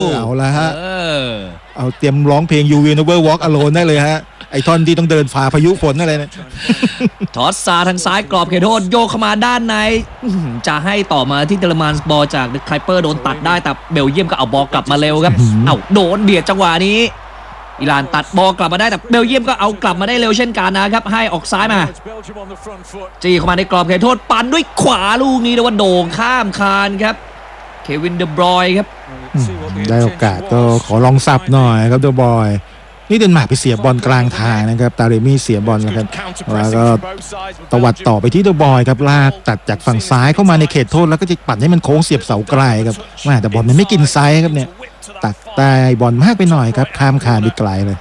เอาละฮะเอาเตรียมร้องเพลง You Will Never Walk Alone ได้เลยฮะไอท่อนที่ต้องเดินฝ่าพายุฝนอะไรเนี่ยทอสซาทางซ้ายกรอบเขตโทษโยกเข้ามาด้านในจะให้ต่อมาที่เดลมานบอลจากไคเปอร์โดนตัดได้แต่เบลเยียมก็เอาบอลกลับมาเร็วครับโดนเบียดจังหวะนี้อิหร่านตัดบอลกลับมาได้แต่เบลเยียมก็เอากลับมาได้เร็วเช่นกันนะครับให้ออกซ้ายมาจี้เข้ามาในกรอบเขตโทษปั่นด้วยขวาลูกนี้แต่ว่าโด่งข้ามคานครับเควินเดบรอยครับได้โอกาสก็ขอลองสับหน่อยครับเดบอยนี่เดนมาร์กไปเสียบอลกลางทางนะครับตาเรมี่เสียบอลนะครับแล้วก็ตวัดต่อไปที่เดบอยครับลากตัดจากฝั่งซ้ายเข้ามาในเขตโทษแล้วก็จะปั่นให้มันโค้งเสียบเสาไกลครับแต่บอลมันไม่กินไซส์ครับเนี่ยตัดใต้บอลมากไปหน่อยครับข้ามคานไปไกลเลย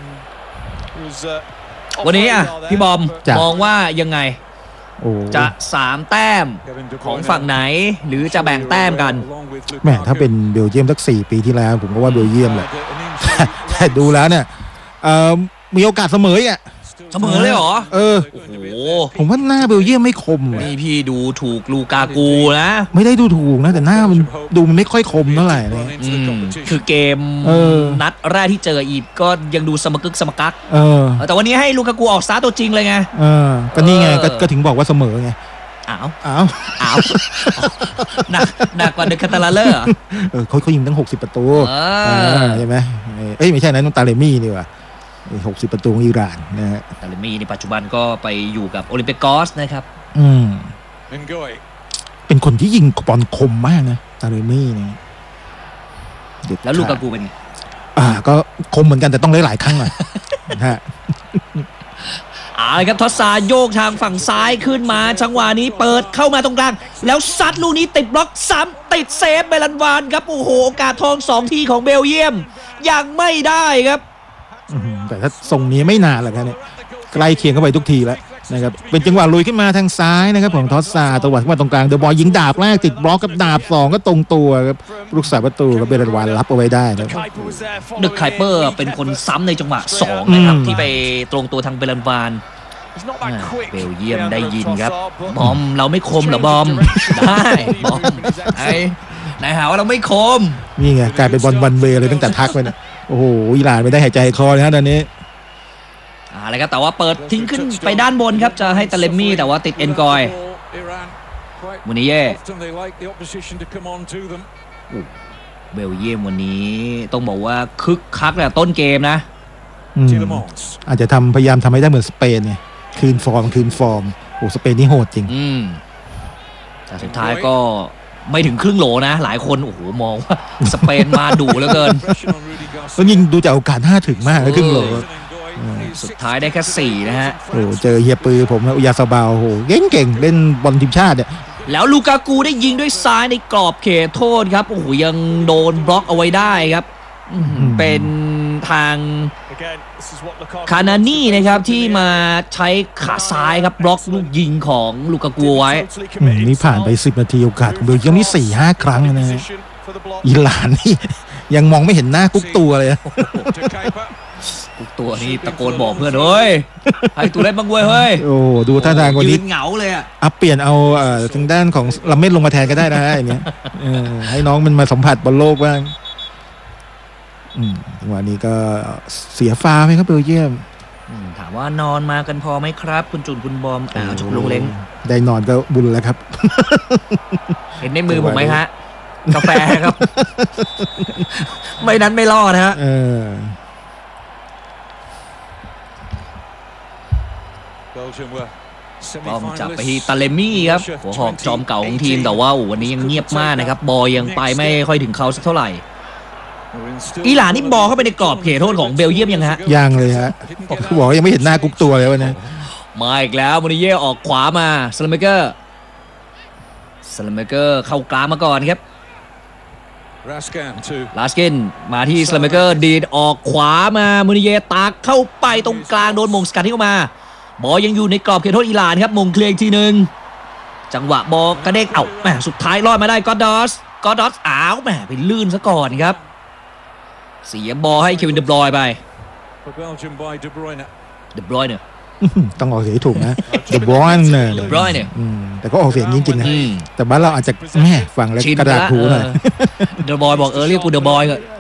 วันนี้พี่บอมมองว่ายังไงจะ3แต้มของฝั่งไหนหรือจะแบ่งแต้มกันแม่ถ้าเป็นเบลเยียมสัก4 ปีที่แล้วผมก็ว่าเบลเยียมแหละแต่ดูแล้วเนี่ยมีโอกาสเสมออ่ะเสมอเลยเหรอโอ้โหผมว่าหน้าเบลเยียมไม่คมนี่พี่ดูถูกลูกากูนะไม่ได้ดูถูกนะแต่หน้ามันดูมันไม่ค่อยคมเท่าไหร่เลยคือเกมนัดแรกที่เจออีกก็ยังดูสมกึกสมกักแต่วันนี้ให้ลูกากูออกสตาร์ทตัวจริงเลยไงก็นี่ไงก็ถึงบอกว่าเสมอไงอ้าวหนักกว่าเดคาตาลาเลอร์เขายิงตั้ง60 ประตูใช่ไหมไม่ใช่นะน้องตาเลมี่นี่ว่ะ60 ประตูของอิหร่านนะฮะตาเลมี่ในปัจจุบันก็ไปอยู่กับโอลิมปิกอสนะครับเป็นคนที่ยิงบอลคมมากนะตาเลมี่เนี่ยแล้วลูกากูเป็นไงก็คมเหมือนกันแต่ต้องหลายครั้งหน่อยนะฮะครับทอสซาโยกทางฝั่งซ้ายขึ้นมาจังหวะนี้เปิดเข้ามาตรงกลางแล้วซัดลูกนี้ติดบล็อกซ้ำติดเซฟเบลันวานครับโอ้โหโอกาสทอง2 ทีของเบลเยียมยังไม่ได้ครับแต่ถ้าทรงนี้ไม่นานหรอกครับเนี่ยใกล้เคียงเข้าไปทุกทีแล้วนะครับเป็นจังหวะลุยขึ้นมาทางซ้ายนะครับของทอสซาตวัดขึ้นมาตรงกลางเดอะบอยยิงดาบแรกติดบล็อกกับดาบ2ก็ตรงตัวครับลูกสาประตูกับเบลันวานรับเอาไว้ได้นะครับเดอะไคเปอร์เป็นคนซ้ำในจังหวะ2นะครับที่ไปตรงตัวทางเบลันวานเบลเยียมได้ยินครับบอมเราไม่คมเหรอบอมได้บอมนายหาว่าเราไม่คมนี่ไงกลายเป็นบอลวันเวย์เลยตั้งแต่ทักไปนะโอ้โหอิหร่านไม่ได้หายใจคอเลยฮะตอนนี้อะไรครับแต่ว่าเปิดทิ้งขึ้นไปด้านบนครับจะให้ตาเลมี่แต่ว่าติดเอ็นกอยมูนิเย่เบลเยียมวันนี้ต้องบอกว่าคึกคักแต่ต้นเกมนะอาจจะพยายามทำให้ได้เหมือนสเปนไงคืนฟอร์มโอ้สเปนนี่โหดจริงแต่สุดท้ายก็ไม่ถึงครึ่งโหลนะหลายคนโอ้โหมองว่าสเปนมาดุเหลือเกินก็ยิงดูจากโอกาส5 ถึงมากเลยครึ่งโหลสุดท้ายได้แค่4นะฮะโอ้เจอเฮียปือผมอุยาซาบาโอ้โหเก่งเล่นบอลทีมชาติเนี่ยแล้วลูกากูได้ยิงด้วยซ้ายในกรอบเขตโทษครับโอ้โหยังโดนบล็อกเอาไว้ได้ครับเป็นทางคานานี่นะครับที่มาใช้ขาซ้ายครับบล็อกลูกยิงของลูกากูไว้นี่ผ่านไป10 นาทีโอกาสของเบลเยียมนี่ 4-5 ครั้งนะฮะอิหร่านนี่ยังมองไม่เห็นหน้ากุ๊กตัวเลยกุ๊กตัวนี่ตะโกนบอกเพื่อนเฮ้ยให้ตัวเล่นบ้างเว้ยเฮ้ยโอ้ดูท่าทางคนนี้ยืนเหงาเลยเปลี่ยนเอาทางด้านของลาเม็ดลงมาแทนก็ได้นะฮะอย่างเงี้ยให้น้องมันมาสัมผัสบอลโลกบ้างวันนี้ก็เสียฟ้าไหมครับเบลเยียมถามว่านอนมากันพอไหมครับคุณจุนคุณบอมจุกลุงเล้งได้นอนก็บุญแล้วครับเห็นในมือผมไหมฮะกาแฟครับไม่นั้นไม่รอดนะฮะต้องจับไปที่ตาเลมี่ครับหัวหอกจอมเก่าของทีมแต่ว่าวันนี้ยังเงียบมากนะครับบอลยังไปไม่ค่อยถึงเขาสักเท่าไหร่อิหร่านนี่บอลเข้าไปในกรอบเขตโทษของเบลเยียมยังฮะยังเลยฮะเขาบอกยังไม่เห็นหน้ากุ๊กตัวเลยวันนี้มาอีกแล้วมูนิเย่ออกขวามาสลัมเมเกอร์เข้ากลางมาก่อนครับลาสกินมาที่สลัมเมเกอร์ดีดออกขวามามูนิเย่ตากเข้าไปตรงกลางโดนมงสกัดที่เข้ามาบอลยังอยู่ในกรอบเขตโทษอิหร่านครับมงเคลียร์อีกทีนึงจังหวะบอลกระเด้งแหมสุดท้ายรอดมาได้กอดดอสแหมไปลื่นซะก่อนครับเสียบอลให้เควินเดบรอยไปเดบรอยเนี่ยต้องออกเสียงถูกนะเดบรอยเนี่ยแต่ก็ออกเสียงจริงๆนะแต่บ้านเราอาจจะแม่ฟังแล้วกระดาษหูหน่อยเดบรอยบอกเรียกกูเดบรอย